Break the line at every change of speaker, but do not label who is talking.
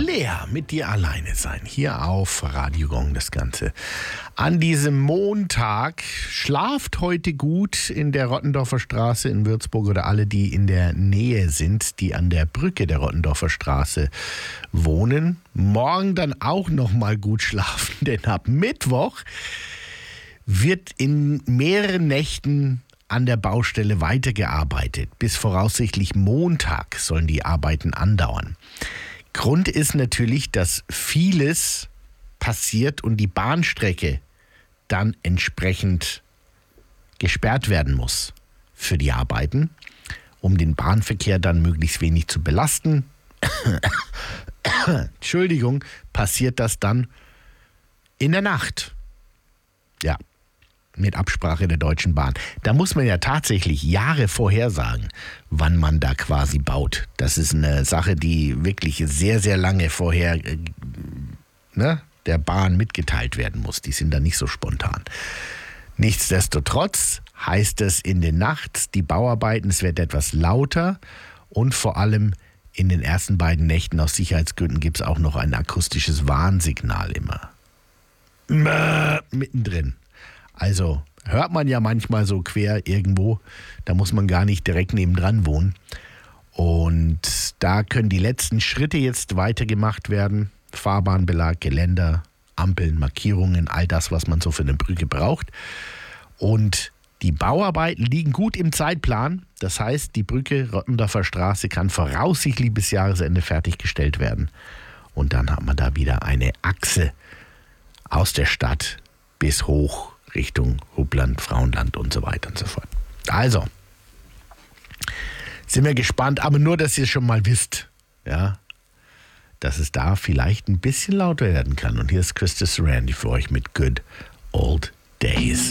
Flair mit dir alleine sein. Hier auf Radio Gong das Ganze. An diesem Montag, schlaft heute gut in der Rottendorfer Straße in Würzburg oder alle, die in der Nähe sind, die an der Brücke der Rottendorfer Straße wohnen. Morgen dann auch nochmal gut schlafen, denn ab Mittwoch wird in mehreren Nächten an der Baustelle weitergearbeitet. Bis voraussichtlich Montag sollen die Arbeiten andauern. Grund ist natürlich, dass vieles passiert und die Bahnstrecke dann entsprechend gesperrt werden muss für die Arbeiten, um den Bahnverkehr dann möglichst wenig zu belasten. Entschuldigung, passiert das dann in der Nacht. Ja, mit Absprache der Deutschen Bahn. Da muss man ja tatsächlich Jahre vorher sagen, wann man da quasi baut. Das ist eine Sache, die wirklich sehr, sehr lange vorher der Bahn mitgeteilt werden muss. Die sind da nicht so spontan. Nichtsdestotrotz heißt es in den Nachts, die Bauarbeiten, es wird etwas lauter und vor allem in den ersten beiden Nächten aus Sicherheitsgründen gibt es auch noch ein akustisches Warnsignal immer. Mittendrin. Also hört man ja manchmal so quer irgendwo, da muss man gar nicht direkt nebendran wohnen. Und da können die letzten Schritte jetzt weitergemacht werden. Fahrbahnbelag, Geländer, Ampeln, Markierungen, all das, was man so für eine Brücke braucht. Und die Bauarbeiten liegen gut im Zeitplan. Das heißt, die Brücke Rottendorfer Straße kann voraussichtlich bis Jahresende fertiggestellt werden. Und dann hat man da wieder eine Achse aus der Stadt bis hoch Richtung Hubland, Frauenland und so weiter und so fort. Also, sind wir gespannt, aber nur, dass ihr schon mal wisst, ja, dass es da vielleicht ein bisschen lauter werden kann. Und hier ist Christus Randy für euch mit Good Old Days.